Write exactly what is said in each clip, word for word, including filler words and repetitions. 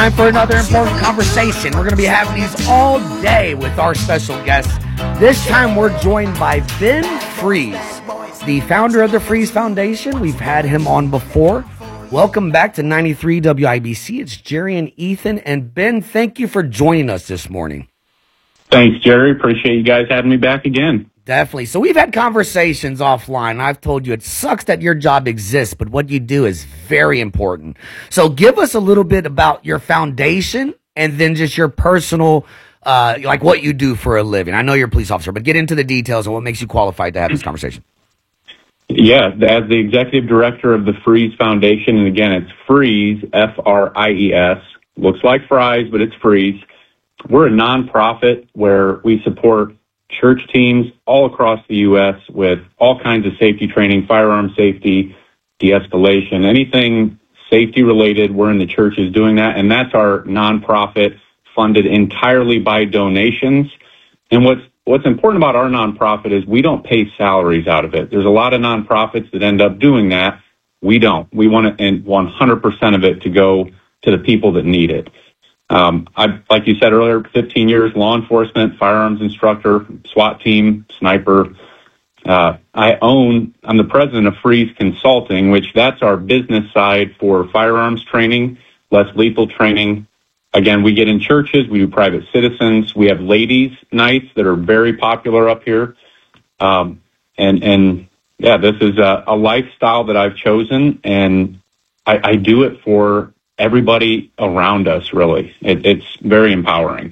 time for another important conversation. We're going to be having these all day with our special guests. This time we're joined by Ben Fries, the founder of the Fries Foundation. We've had him on before. Welcome back to ninety-three W I B C. It's Jerry and Ethan. And Ben, thank you for joining us this morning. Thanks, Jerry. Appreciate you guys having me back again. Definitely. So we've had conversations offline. I've told you it sucks that your job exists, but what you do is very important. So give us a little bit about your foundation and then just your personal, uh, like what you do for a living. I know you're a police officer, but get into the details and what makes you qualified to have this conversation. Yeah, as the executive director of the Fries Foundation, and again, it's Fries, F R I E S. Looks like fries, but it's Fries. We're a nonprofit where we support church teams all across the U S with all kinds of safety training, firearm safety, de-escalation, anything safety related. We're in the churches doing that, and that's our nonprofit funded entirely by donations. And what's what's important about our nonprofit is we don't pay salaries out of it. There's a lot of nonprofits that end up doing that. We don't. We want to, and one hundred percent of it to go to the people that need it. Um, I, like you said earlier, fifteen years law enforcement, firearms instructor, SWAT team, sniper. Uh, I own, I'm the president of Fries Consulting, which that's our business side for firearms training, less lethal training. Again, we get in churches, we do private citizens, we have ladies' nights that are very popular up here. Um, and, and yeah, this is a, a lifestyle that I've chosen, and I, I do it for everybody around us, really. It, it's very empowering.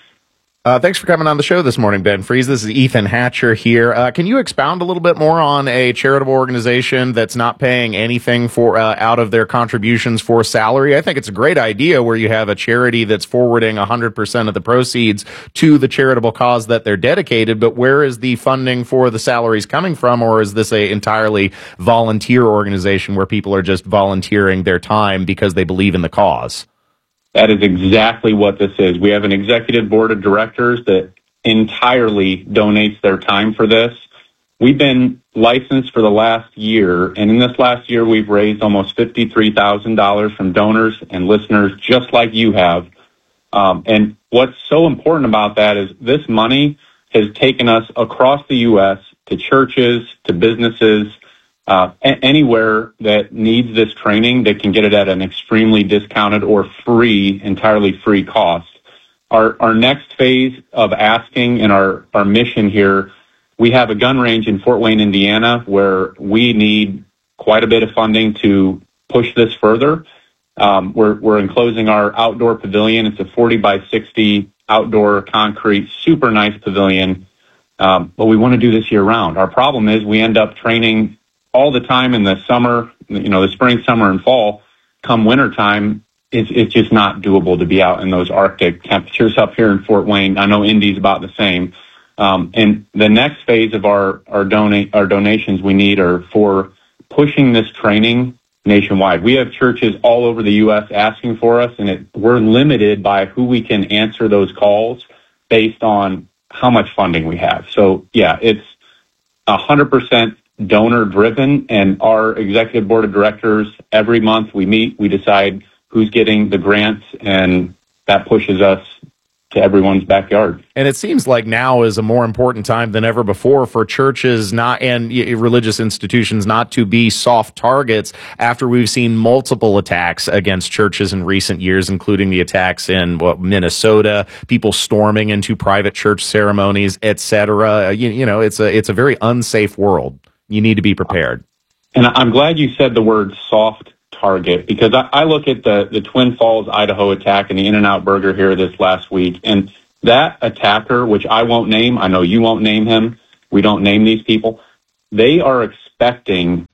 Uh, thanks for coming on the show this morning, Ben Fries. This is Ethan Hatcher here. Uh, can you expound a little bit more on a charitable organization that's not paying anything for uh, out of their contributions for salary? I think it's a great idea where you have a charity that's forwarding one hundred percent of the proceeds to the charitable cause that they're dedicated, but where is the funding for the salaries coming from, or is this a entirely volunteer organization where people are just volunteering their time because they believe in the cause? That is exactly what this is. We have an executive board of directors that entirely donates their time for this. We've been licensed for the last year, and in this last year, we've raised almost fifty-three thousand dollars from donors and listeners, just like you have. Um, and what's so important about that is this money has taken us across the U S to churches, to businesses, Uh, a- anywhere that needs this training, they can get it at an extremely discounted or free, entirely free cost. Our our next phase of asking and our, our mission here, we have a gun range in Fort Wayne, Indiana, where we need quite a bit of funding to push this further. Um, we're, we're enclosing our outdoor pavilion. It's a forty by sixty outdoor concrete, super nice pavilion. Um, but we want to do this year round. Our problem is we end up training all the time in the summer, you know, the spring, summer, and fall. Come wintertime, it's, it's just not doable to be out in those Arctic temperatures up here in Fort Wayne. I know Indy's about the same. Um, and the next phase of our, our, donate, our donations we need are for pushing this training nationwide. We have churches all over the U S asking for us, and it, we're limited by who we can answer those calls based on how much funding we have. So, yeah, it's one hundred percent donor driven, and our executive board of directors, every month we meet, we decide who's getting the grants, and that pushes us to everyone's backyard. And it seems like now is a more important time than ever before for churches not and religious institutions not to be soft targets after we've seen multiple attacks against churches in recent years, including the attacks in what, Minnesota, people storming into private church ceremonies, et cetera. You, you know, it's a it's a very unsafe world. You need to be prepared. And I'm glad you said the word soft target, because I, I look at the, the Twin Falls, Idaho attack and the In-N-Out Burger here this last week. And that attacker, which I won't name, I know you won't name him, we don't name these people, they are expecting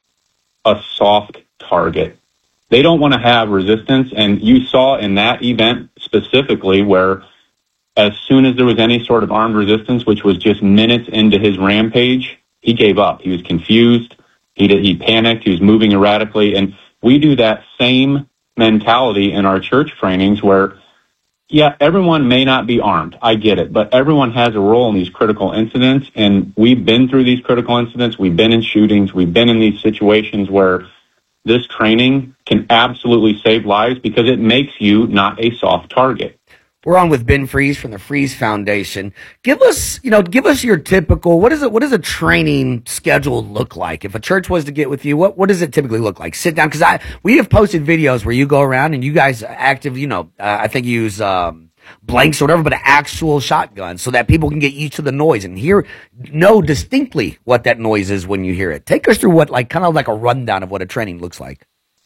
a soft target. They don't want to have resistance. And you saw in that event specifically where as soon as there was any sort of armed resistance, which was just minutes into his rampage, he gave up. He was confused. He did, he panicked. He was moving erratically. And we do that same mentality in our church trainings where, yeah, everyone may not be armed. I get it. But everyone has a role in these critical incidents. And we've been through these critical incidents. We've been in shootings. We've been in these situations where this training can absolutely save lives because it makes you not a soft target. We're on with Ben Fries from the Fries Foundation. Give us, you know, give us your typical, what is it, what does a training schedule look like? If a church was to get with you, what, what does it typically look like? Sit down, because I, we have posted videos where you go around and you guys active, you know, uh, I think you use, um, blanks or whatever, but an actual shotgun so that people can get used to the noise and hear, know distinctly what that noise is when you hear it. Take us through what, like, kind of like a rundown of what a training looks like.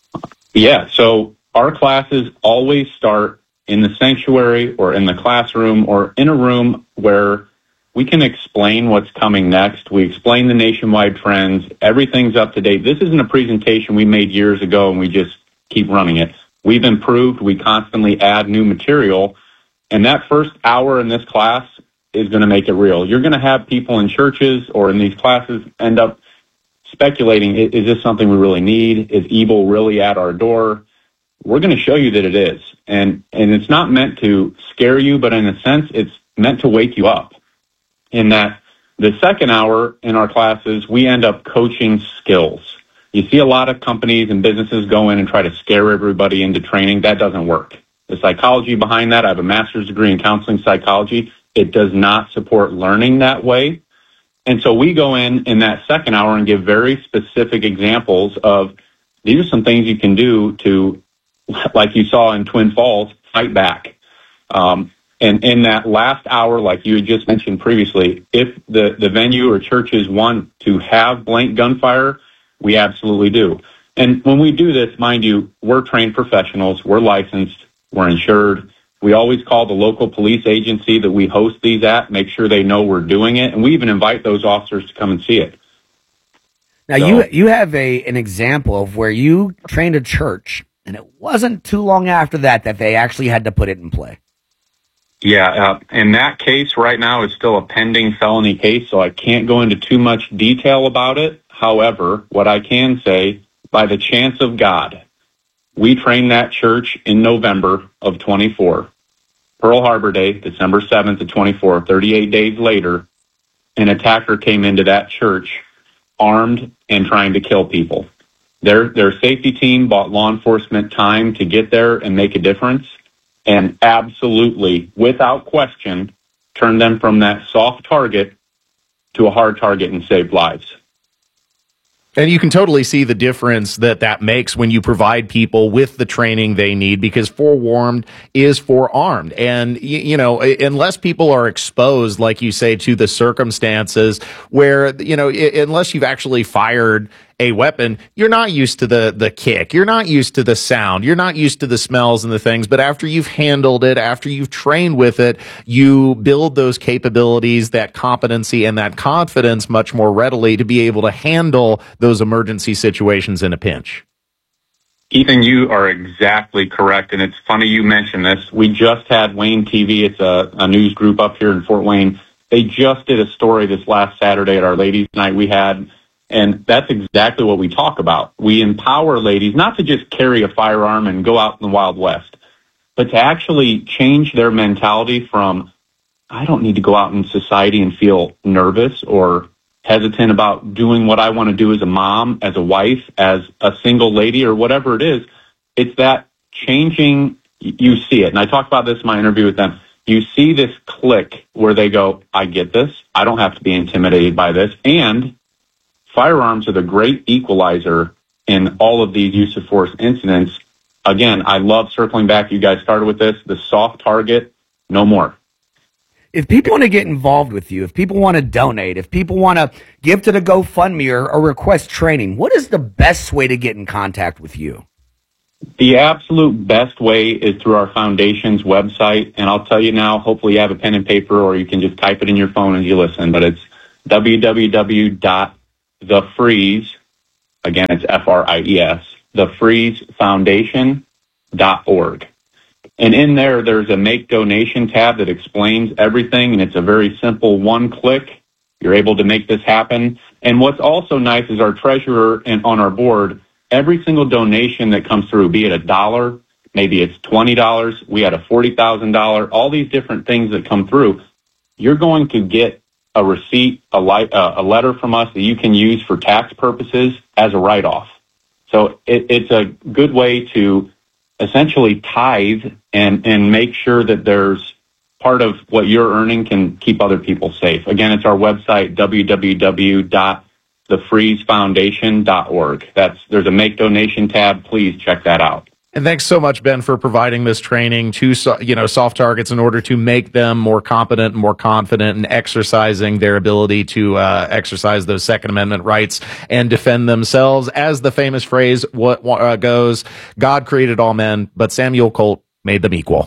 Yeah. So our classes always start in the sanctuary or in the classroom or in a room where we can explain what's coming next. We explain the nationwide trends. Everything's up to date. This isn't a presentation we made years ago and we just keep running it. We've improved. We constantly add new material. And that first hour in this class is going to make it real. You're going to have people in churches or in these classes end up speculating, is this something we really need? Is evil really at our door? We're going to show you that it is. And and it's not meant to scare you, but in a sense, it's meant to wake you up. In that the second hour in our classes, we end up coaching skills. You see a lot of companies and businesses go in and try to scare everybody into training. That doesn't work. The psychology behind that, I have a master's degree in counseling psychology. It does not support learning that way. And so we go in in that second hour and give very specific examples of these are some things you can do to, like you saw in Twin Falls, fight back. Um, and in that last hour, like you had just mentioned previously, if the, the venue or churches want to have blank gunfire, we absolutely do. And when we do this, mind you, we're trained professionals, we're licensed, we're insured. We always call the local police agency that we host these at, make sure they know we're doing it, and we even invite those officers to come and see it. Now, so, you you have a an example of where you trained a church, and it wasn't too long after that that they actually had to put it in play. Yeah, uh, in that case right now it's still a pending felony case, so I can't go into too much detail about it. However, what I can say, by the chance of God, we trained that church in November of twenty-four. Pearl Harbor Day, December seventh of twenty-four, thirty-eight days later, an attacker came into that church armed and trying to kill people. Their their safety team bought law enforcement time to get there and make a difference, and absolutely, without question, turned them from that soft target to a hard target and saved lives. And you can totally see the difference that that makes when you provide people with the training they need, because forewarned is forearmed. And, you, you know, unless people are exposed, like you say, to the circumstances where, you know, unless you've actually fired a weapon, you're not used to the the kick, you're not used to the sound, you're not used to the smells and the things. But after you've handled it, after you've trained with it, you build those capabilities, that competency, and that confidence much more readily to be able to handle those emergency situations in a pinch. Ethan, you are exactly correct, and it's funny you mentioned this. We just had Wayne T V. It's a, a news group up here in Fort Wayne. They just did a story this last Saturday at our ladies' night we had. And that's exactly what we talk about. We empower ladies not to just carry a firearm and go out in the Wild West, but to actually change their mentality from, I don't need to go out in society and feel nervous or hesitant about doing what I want to do as a mom, as a wife, as a single lady, or whatever it is. It's that changing, you see it. And I talked about this in my interview with them. You see this click where they go, I get this. I don't have to be intimidated by this. And firearms are the great equalizer in all of these use of force incidents. Again, I love circling back. You guys started with this. The soft target, no more. If people want to get involved with you, if people want to donate, if people want to give to the GoFundMe or, or request training, what is the best way to get in contact with you? The absolute best way is through our foundation's website. And I'll tell you now, hopefully you have a pen and paper or you can just type it in your phone as you listen. But it's w w w dot the Fries, again, it's F R I E S, the Fries Foundation dot org. And in there, there's a Make Donation tab that explains everything, and it's a very simple one click. You're able to make this happen. And what's also nice is our treasurer and on our board, every single donation that comes through, be it a dollar, maybe it's twenty dollars, we had a forty thousand dollars, all these different things that come through, you're going to get a receipt, a, li- uh, a letter from us that you can use for tax purposes as a write-off. So it, it's a good way to essentially tithe and, and make sure that there's part of what you're earning can keep other people safe. Again, it's our website, w w w dot the freeze foundation dot org. That's, there's a Make Donation tab. Please check that out. And thanks so much, Ben, for providing this training to, you know, soft targets in order to make them more competent and more confident in exercising their ability to uh, exercise those Second Amendment rights and defend themselves. As the famous phrase what uh, goes, God created all men, but Samuel Colt made them equal.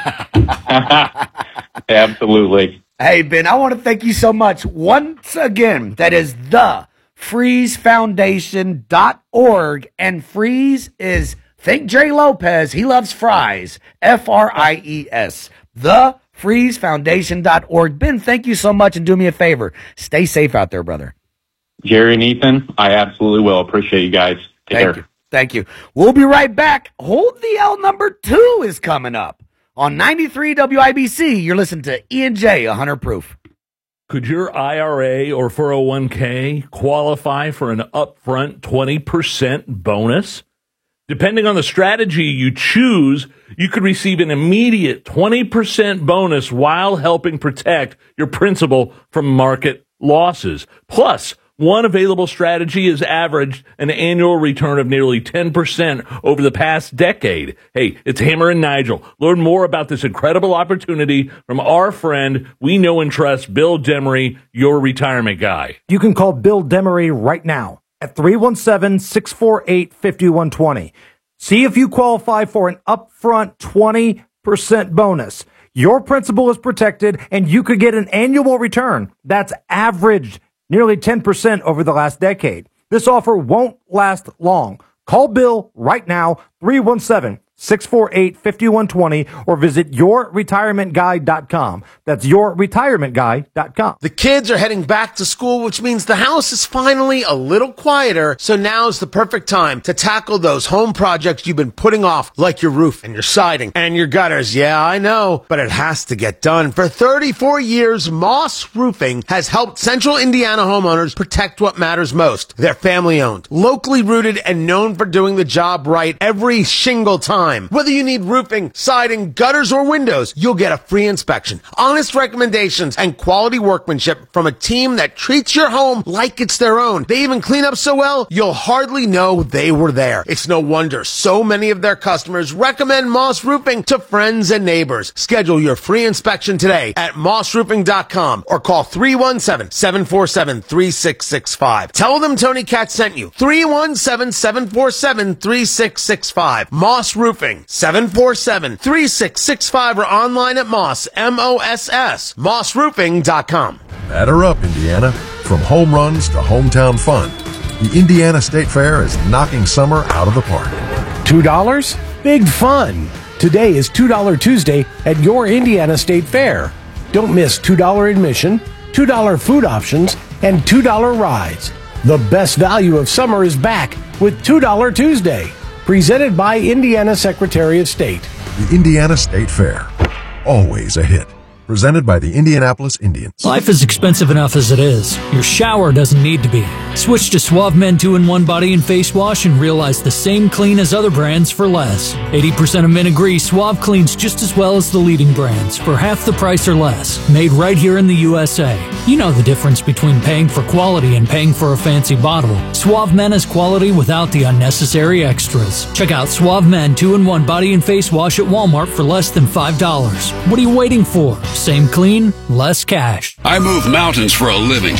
Absolutely. Hey, Ben, I want to thank you so much. Once again, that is the freeze foundation dot org, and Freeze is, think Jerry Lopez, he loves fries, F R I E S, the freeze foundation dot org. Ben, thank you so much, and do me a favor. Stay safe out there, brother. Jerry and Ethan, I absolutely will. Appreciate you guys. Take Thank care. you. Thank you. We'll be right back. Hold the L number two is coming up on ninety-three W I B C. You're listening to E and J, one hundred proof. Could your I R A or four oh one k qualify for an upfront twenty percent bonus? Depending on the strategy you choose, you could receive an immediate twenty percent bonus while helping protect your principal from market losses. Plus, one available strategy has averaged an annual return of nearly ten percent over the past decade. Hey, it's Hammer and Nigel. Learn more about this incredible opportunity from our friend we know and trust, Bill Demery, your retirement guy. You can call Bill Demery right now at three one seven, six four eight, five one two zero. See if you qualify for an upfront twenty percent bonus. Your principal is protected, and you could get an annual return that's averaged nearly ten percent over the last decade. This offer won't last long. Call Bill right now, three one seven, six four eight, five one two zero, or visit your retirement guide dot com. That's your retirement guide dot com. The kids are heading back to school, which means the house is finally a little quieter, so now's the perfect time to tackle those home projects you've been putting off, like your roof and your siding and your gutters. Yeah, I know, but it has to get done. For thirty-four years, Moss Roofing has helped Central Indiana homeowners protect what matters most. They're family-owned, locally rooted, and known for doing the job right every single time. Whether you need roofing, siding, gutters, or windows, you'll get a free inspection, honest recommendations, and quality workmanship from a team that treats your home like it's their own. They even clean up so well, you'll hardly know they were there. It's no wonder so many of their customers recommend Moss Roofing to friends and neighbors. Schedule your free inspection today at moss roofing dot com or call three one seven, seven four seven, three six six five. Tell them Tony Katz sent you. three one seven, seven four seven, three six six five. Moss Roofing, seven four seven, three six six five, or online at Moss, M O S S, moss roofing dot com. Batter up, Indiana. From home runs to hometown fun, the Indiana State Fair is knocking summer out of the park. two dollars? Big fun. Today is two dollar Tuesday at your Indiana State Fair. Don't miss two dollar admission, two dollar food options, and two dollar rides. The best value of summer is back with two dollar Tuesday. Presented by Indiana Secretary of State. The Indiana State Fair. Always a hit. Presented by the Indianapolis Indians. Life is expensive enough as it is. Your shower doesn't need to be. Switch to Suave Men two in one Body and Face Wash and realize the same clean as other brands for less. eighty percent of men agree Suave cleans just as well as the leading brands for half the price or less. Made right here in the U S A. You know the difference between paying for quality and paying for a fancy bottle. Suave Men is quality without the unnecessary extras. Check out Suave Men two in one Body and Face Wash at Walmart for less than five dollars. What are you waiting for? Same clean, less cash. I move mountains for a living.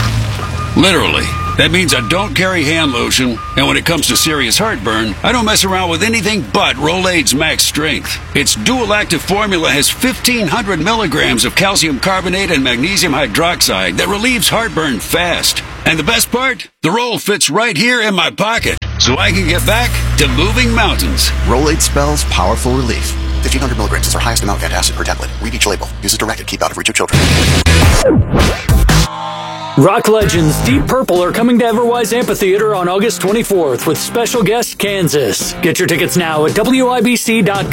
Literally. That means I don't carry hand lotion, and when it comes to serious heartburn, I don't mess around with anything but Rolaids Max Strength. Its dual-active formula has fifteen hundred milligrams of calcium carbonate and magnesium hydroxide that relieves heartburn fast. And the best part? The roll fits right here in my pocket, so I can get back to moving mountains. Rolaids spells powerful relief. fifteen hundred milligrams is our highest amount of antacid per tablet. Read each label. Use as directed. Keep out of reach of children. Rock legends Deep Purple are coming to Everwise Amphitheater on August twenty-fourth with special guest Kansas. Get your tickets now at W I B C dot com.